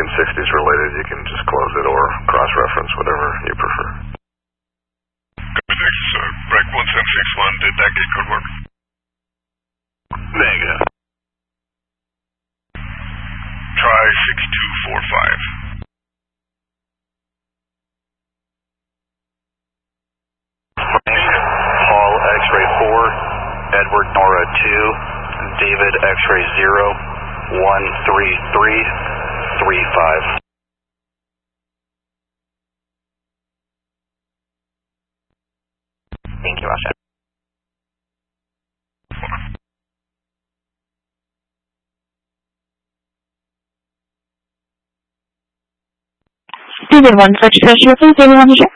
1360 is related. You can just close it or cross-reference, whatever you prefer. Thanks, Break 1761, did that gate code work? Negative. Try 6245. Paul X-ray 4, Edward Nora 2, David X-ray 0, 13335. Thank you, Russia. David 1, search pressure, please. David 1 to check.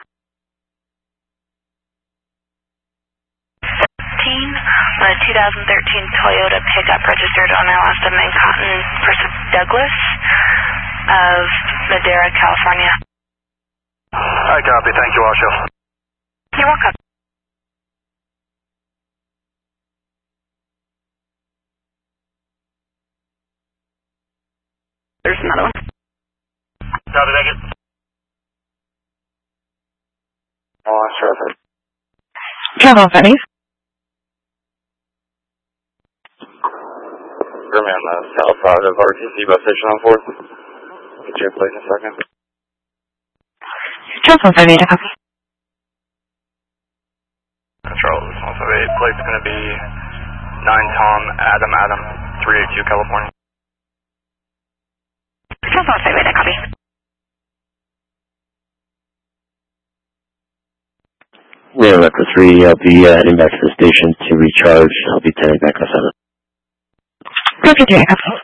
2013 Toyota pickup registered on Alaska Manhattan for Douglas of Madera, California. I copy. Thank you, Washoe. You're welcome. There's another one. Copy, thank you. Lost traffic. Travel buddies. Grimmy on the south side of RTC bus station on 4th. Get you in place in a second. Travel 58, copy. Charles, 158, plate's going to be 9 Tom Adam 382 California. Travel 58, copy. Yeah, Echo 3, I'll be heading back to the station to recharge. I'll be turning back on 7. Perfect, copy.